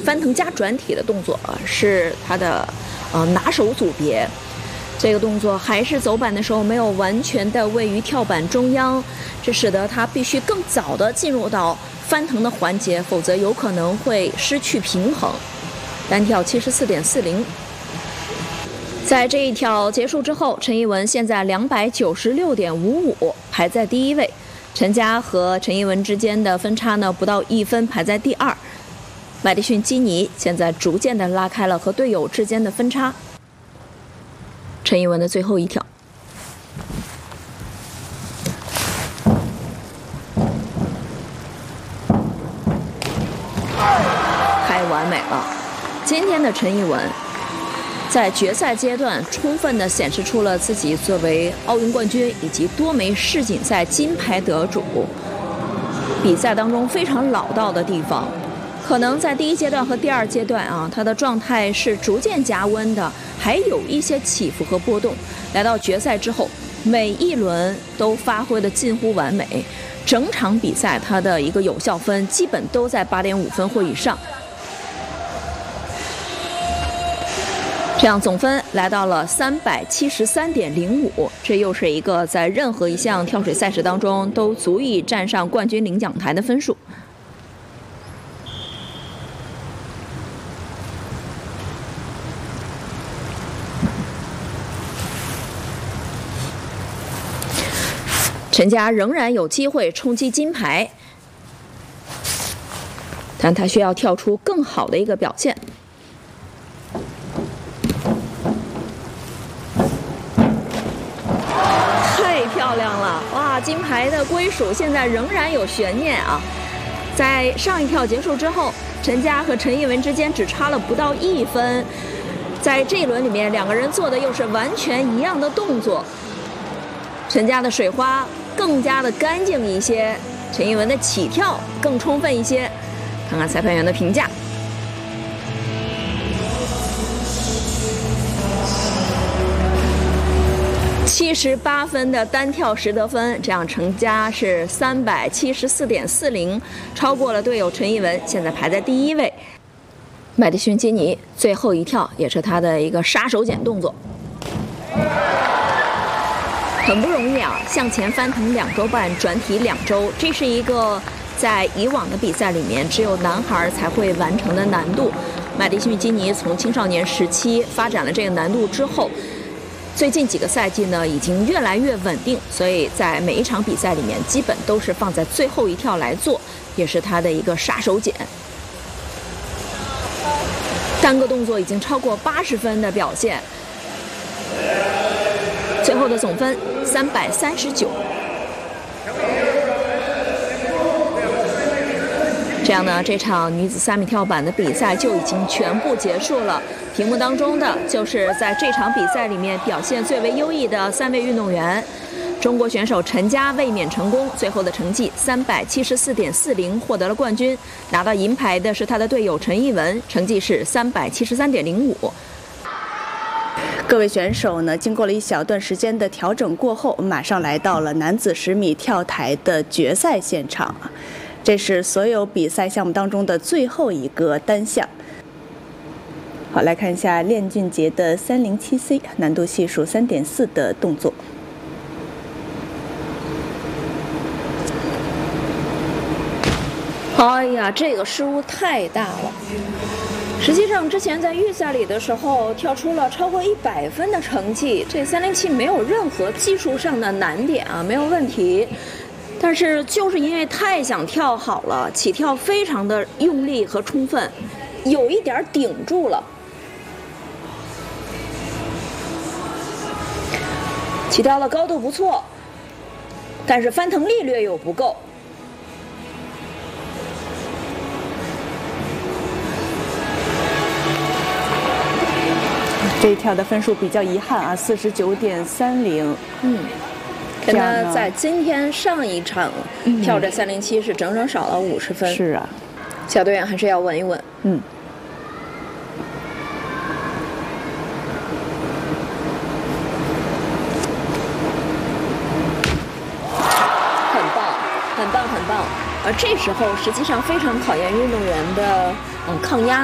翻腾加转体的动作是他的拿手组别。这个动作还是走板的时候没有完全的位于跳板中央，这使得他必须更早的进入到翻腾的环节，否则有可能会失去平衡。单跳74.40。在这一跳结束之后，陈艺文现在296.55排在第一位，陈佳和陈艺文之间的分差呢不到1分，排在第2。麦迪逊基尼现在逐渐的拉开了和队友之间的分差。陈艺文的最后一跳，太完美了！今天的陈艺文在决赛阶段充分地显示出了自己作为奥运冠军以及多枚世锦赛金牌得主比赛当中非常老道的地方。可能在第一阶段和第二阶段他的状态是逐渐加温的，还有一些起伏和波动。来到决赛之后，每一轮都发挥得近乎完美，整场比赛他的一个有效分基本都在8.5分或以上。这样总分来到了373.05，这又是一个在任何一项跳水赛事当中都足以站上冠军领奖台的分数。陈佳仍然有机会冲击金牌，但他需要跳出更好的一个表现。太漂亮了！哇，金牌的归属现在仍然有悬念啊！在上一跳结束之后，陈佳和陈艺文之间只差了不到1分。在这一轮里面，两个人做的又是完全一样的动作。陈佳的水花更加的干净一些，陈艺文的起跳更充分一些。看看裁判员的评价。78分的单跳10得分，这样陈佳是374.40，超过了队友陈艺文，现在排在第1位。麦迪逊基尼最后一跳也是他的一个杀手锏动作。很不容易啊，向前翻腾2周半，转体2周，这是一个在以往的比赛里面只有男孩才会完成的难度。麦迪逊基尼从青少年时期发展了这个难度之后，最近几个赛季呢已经越来越稳定，所以在每一场比赛里面基本都是放在最后一跳来做，也是他的一个杀手锏。单个动作已经超过80分的表现。最后的总分339。这样呢，这场女子3米跳板的比赛就已经全部结束了。屏幕当中的就是在这场比赛里面表现最为优异的3位运动员。中国选手陈佳卫冕成功，最后的成绩374.40获得了冠军。拿到银牌的是他的队友陈艺文，成绩是373.05。 各位选手呢，经过了一小段时间的调整过后，马上来到了男子10米跳台的决赛现场。这是所有比赛项目当中的最后一个单项。好，来看一下练俊杰的307C 难度系数3.4的动作。 哎呀，这个失误太大了。实际上，之前在预赛里的时候跳出了超过100分的成绩，这307没有任何技术上的难点啊，没有问题。但是就是因为太想跳好了，起跳非常的用力和充分，有一点顶住了。起跳的高度不错，但是翻腾力略有不够。 这一跳的分数比较遗憾啊，49.30。 跟他在今天上一场跳这307是整整少了50分。 是啊， 小队员还是要稳一稳。很棒，很棒，很棒。而这时候实际上非常考验运动员的抗压。